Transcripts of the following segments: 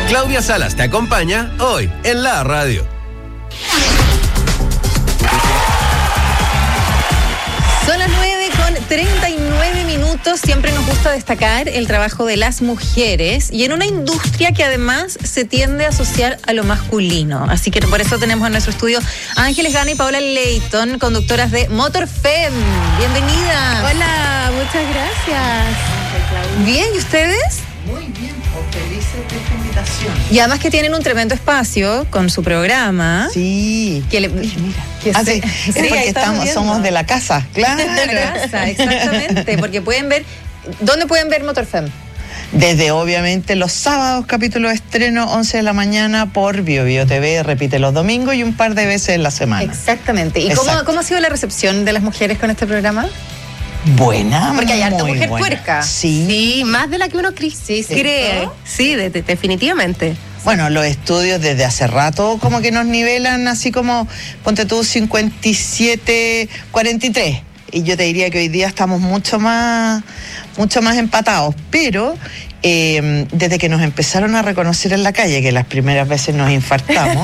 Claudia Salas te acompaña hoy en la radio. Son las 9:39. Siempre nos gusta destacar el trabajo de las mujeres y en una industria que además se tiende a asociar a lo masculino. Así que por eso tenemos en nuestro estudio a Ángeles Gana y Paola Leighton, conductoras de MotorFem. Bienvenidas. Hola, muchas gracias. Bien, ¿y ustedes? Muy bien, felices de esta invitación. Y además que tienen un tremendo espacio con su programa. Sí. Que le, mira. Que sí, es porque somos de la casa, claro. De la casa, exactamente, porque pueden ver, ¿dónde pueden ver MotorFem? Desde obviamente los sábados, capítulo de estreno, 11 de la mañana por BioBio TV, repite los domingos y un par de veces en la semana. Exactamente. ¿Y cómo ha sido la recepción de las mujeres con este programa? Buena, porque hay harta mujer buena. Puerca. Sí, más de la que uno cree. Sí, definitivamente. Bueno, los estudios desde hace rato como que nos nivelan así como, ponte tú, 57, 43. Y yo te diría que hoy día estamos mucho más empatados. Pero desde que nos empezaron a reconocer en la calle, que las primeras veces nos infartamos,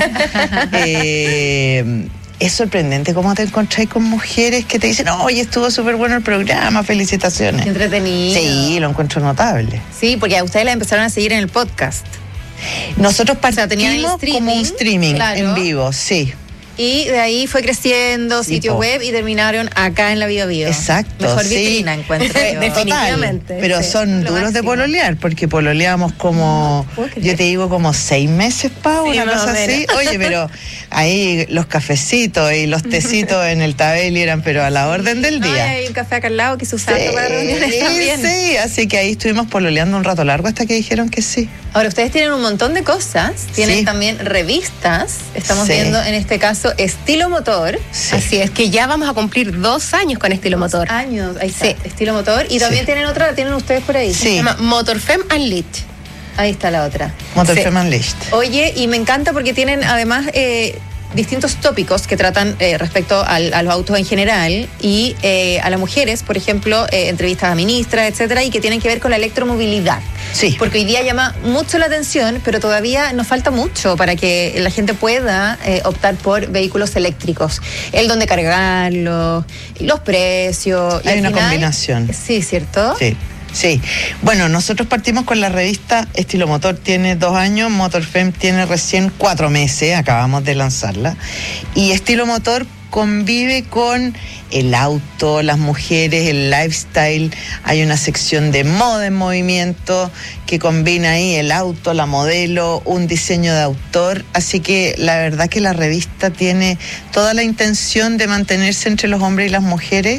es sorprendente cómo te encontráis con mujeres que te dicen, oye, estuvo súper bueno el programa, felicitaciones. Qué entretenido. Sí, lo encuentro notable. Sí, porque a ustedes la empezaron a seguir en el podcast. Nosotros partimos como un streaming, claro, en vivo, sí. Y de ahí fue creciendo, sitio web, y terminaron acá en la BioBio. Exacto. Mejor vitrina, encuentro yo. Definitivamente. Pero son duros de pololear, porque pololeamos como, yo te digo, como 6 meses, Pau, una cosa así. Oye, pero ahí los cafecitos y los tecitos en el Tabeli eran, pero a la orden del día. Hay un café acá al lado que se usa para reuniones también. Sí, así que ahí estuvimos pololeando un rato largo hasta que dijeron que sí. Ahora, ustedes tienen un montón de cosas, tienen también revistas, estamos viendo en este caso Estilo Motor. Sí. Así es, que ya vamos a cumplir 2 años con Estilo Motor. 2 años, ahí está, Estilo Motor. Y también tienen otra, la tienen ustedes por ahí. Sí. Se llama MotorFem Unleashed. Ahí está la otra. MotorFem Unleashed. Oye, y me encanta porque tienen además distintos tópicos que tratan respecto a los autos en general y a las mujeres, por ejemplo, entrevistas a ministras, etcétera, y que tienen que ver con la electromovilidad. Sí. Porque hoy día llama mucho la atención, pero todavía nos falta mucho para que la gente pueda optar por vehículos eléctricos. El dónde cargarlos, los precios. Hay una combinación. Sí, ¿cierto? Sí. Sí, bueno, nosotros partimos con la revista Estilo Motor, tiene 2 años, MotorFem tiene recién 4 meses, acabamos de lanzarla, y Estilo Motor convive con el auto, las mujeres, el lifestyle. Hay una sección de moda en movimiento que combina ahí el auto, la modelo, un diseño de autor. Así que la verdad que la revista tiene toda la intención de mantenerse entre los hombres y las mujeres,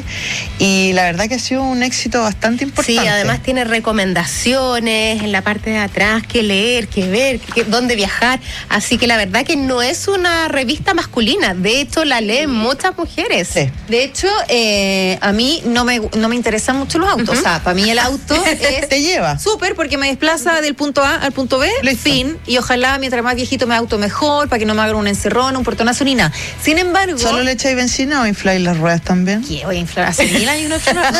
y la verdad que ha sido un éxito bastante importante. Sí, además tiene recomendaciones en la parte de atrás, qué leer, qué ver, dónde viajar. Así que la verdad que no es una revista masculina, de hecho la leen muchas mujeres. Sí. De hecho, a mí no me interesan mucho los autos. O sea, para mí el auto es te lleva súper porque me desplaza del punto A al punto B, fin, y ojalá mientras más viejito me auto mejor, para que no me hagan un encerrón, un portonazo ni nada. Sin embargo... ¿Solo le echáis benzina o infláis las ruedas también? ¿Qué voy a inflar? Hace 1000 años no he hecho nada.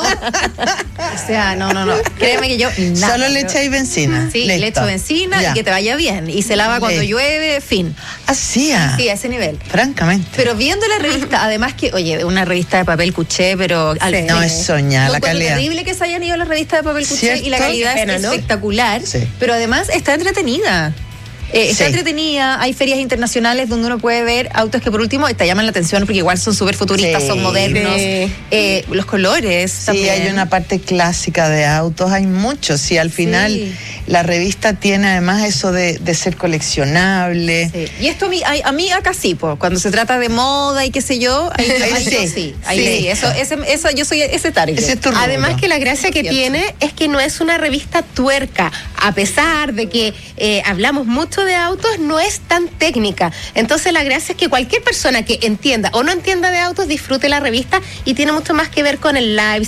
O sea, no. Créeme que yo... nada. ¿Solo le echáis benzina? Sí, listo. le echo benzina y que te vaya bien. Y se lava cuando llueve, fin. Así, sí, a ese nivel. Francamente. Pero viendo la revista, además que, oye, una revista de papel cuché, pero al fin, no es soñar la calidad. Es terrible que se hayan ido las revistas de papel cuché, ¿cierto? y la calidad es espectacular, pero además está entretenida. Está entretenida, hay ferias internacionales donde uno puede ver autos que por último te llaman la atención porque igual son súper futuristas, son modernos, los colores también. Hay una parte clásica de autos, hay muchos, sí, al final la revista tiene además eso de ser coleccionable. Sí. Y esto a mí acá sí, cuando se trata de moda y qué sé yo, eso yo soy ese target. Ese es tu rubro. Además que la gracia que tiene es que no es una revista tuerca, a pesar de que hablamos mucho de autos, no es tan técnica. Entonces la gracia es que cualquier persona que entienda o no entienda de autos disfrute la revista, y tiene mucho más que ver con el live